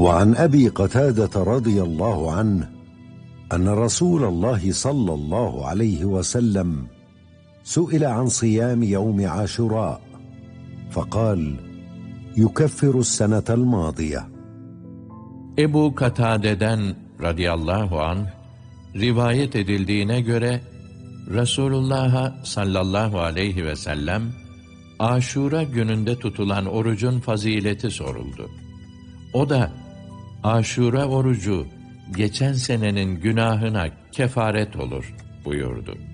وعن أبي قتادة رضي الله عنه أن رسول الله صلى الله عليه وسلم سئل عن صيام يوم عاشوراء فقال يكفر السنة الماضية. Ebu Katade'den radıyallahu anh rivayet edildiğine göre Resulullah'a sallallahu aleyhi ve sellem Aşura gününde tutulan orucun fazileti soruldu. O da Aşura orucu geçen senenin günahına kefaret olur buyurdu.